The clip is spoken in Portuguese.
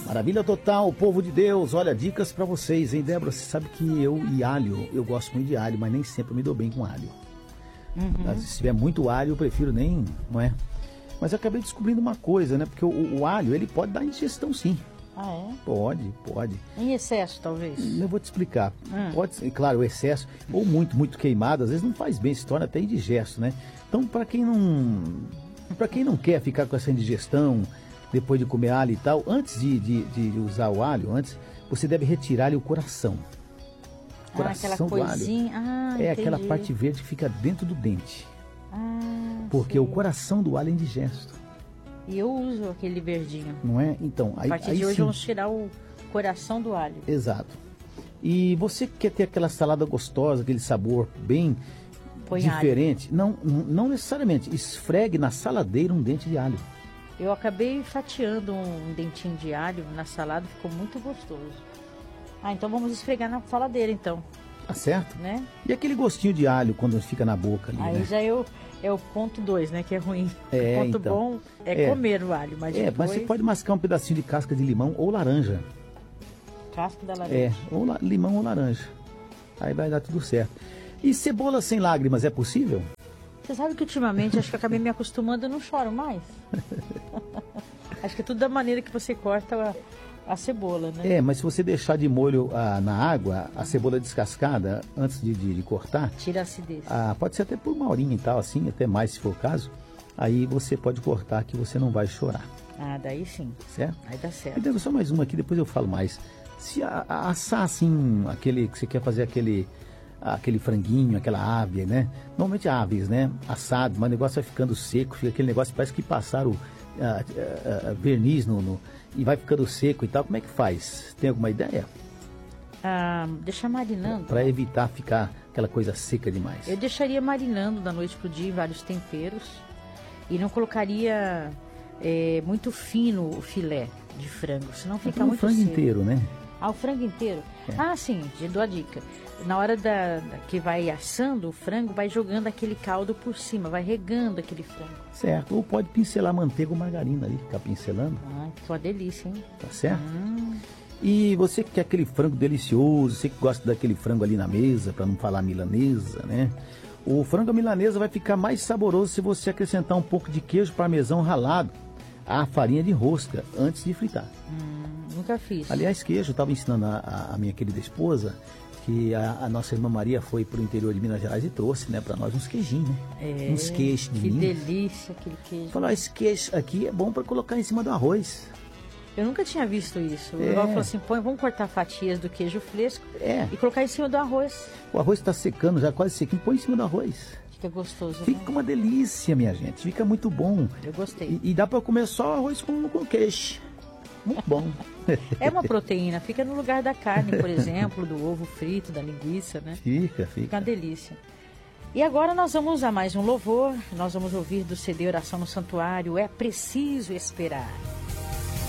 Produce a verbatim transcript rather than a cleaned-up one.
Maravilha total, povo de Deus. Olha, dicas pra vocês, hein, Débora? Você sabe que eu e alho, eu gosto muito de alho, mas nem sempre eu me dou bem com alho. Uhum. Se tiver muito alho, eu prefiro nem, não é? Mas eu acabei descobrindo uma coisa, né? Porque o, o alho, ele pode dar indigestão, sim. Ah, é? Pode, pode. Em excesso, talvez? Eu vou te explicar. Hum. Pode ser, claro, o excesso, ou muito, muito queimado, às vezes não faz bem, se torna até indigesto, né? Então, para quem não... para quem não quer ficar com essa indigestão, depois de comer alho e tal, antes de, de, de usar o alho, antes, você deve retirar-lhe o coração. O coração ah, aquela do alho. coisinha. Ah, é entendi. aquela parte verde que fica dentro do dente. Ah, porque sei. o coração do alho é indigesto. E eu uso aquele verdinho. Não é? Então, A aí, partir aí de hoje sim. vamos tirar o coração do alho. Exato. E você quer ter aquela salada gostosa, aquele sabor bem Põe diferente? Não, não necessariamente. Esfregue na saladeira um dente de alho. Eu acabei fatiando um dentinho de alho na salada, ficou muito gostoso. Ah, então vamos esfregar na saladeira, então. Tá certo? Né? E aquele gostinho de alho quando fica na boca ali, Aí né? já é o, é o ponto dois, né? Que é ruim. É, o ponto então. bom é, É. comer o alho, mas É, depois... mas você pode mascar um pedacinho de casca de limão ou laranja. Casca da É, laranja. ou la- limão ou laranja. Aí vai dar tudo certo. E cebola sem lágrimas é possível? Você sabe que ultimamente, acho que eu acabei me acostumando, eu não choro mais. Acho que é tudo da maneira que você corta a, a cebola, né? É, mas se você deixar de molho ah, na água, a cebola descascada, antes de, de, de cortar, Tira a acidez. ah, pode ser até por uma horinha e tal, assim, até mais se for o caso, aí você pode cortar que você não vai chorar, Ah, daí sim. certo? Aí dá E certo. devo só mais uma aqui, depois eu falo mais. Se a, a- assar assim, aquele que você quer fazer aquele, aquele franguinho, aquela ave, né? Normalmente aves, né? Assado, mas o negócio vai ficando seco, fica aquele negócio, parece que passaram ah, ah, ah, verniz no, no- e vai ficando seco e tal. Como é que faz? Tem alguma ideia? Ah, deixar marinando. Para evitar ficar aquela coisa seca demais. Eu deixaria marinando da noite pro dia em vários temperos. E não colocaria é, muito fino o filé de frango, senão fica o muito frango seco. inteiro, né? Ah, o frango inteiro? É. Ah, sim, te dou a dica. Na hora da, da- que vai assando o frango, vai jogando aquele caldo por cima, vai regando aquele frango. Certo. Ou pode pincelar manteiga ou margarina ali, ficar pincelando, Ah, que uma delícia, hein? tá certo? Hum, E você que quer aquele frango delicioso, você que gosta daquele frango ali na mesa, para não falar milanesa, né? O frango à milanesa vai ficar mais saboroso se você acrescentar um pouco de queijo parmesão ralado à farinha de rosca antes de fritar. hum, nunca fiz. Aliás, queijo, eu estava ensinando a, a- a minha querida esposa que a, a nossa irmã Maria foi para o interior de Minas Gerais e trouxe, né, para nós uns queijinhos, né? É, Uns queijos de Que Minas. delícia aquele queijo. Falou, "Ah, esse queijo aqui é bom para colocar em cima do arroz." Eu nunca tinha visto isso. O É. Val falou assim, põe, vamos cortar fatias do queijo fresco É, e colocar em cima do arroz. o arroz está secando, já quase sequinho, põe em cima do arroz. Fica gostoso, Fica né? uma delícia, minha gente, fica muito bom. Eu gostei. E, e dá para comer só arroz com, com queijo. Muito bom. É uma proteína, fica no lugar da carne, por exemplo, do ovo frito, da linguiça, né? Fica, Fica fica. uma delícia. E agora nós vamos a mais um louvor. Nós vamos ouvir do C D Oração no Santuário, É Preciso Esperar.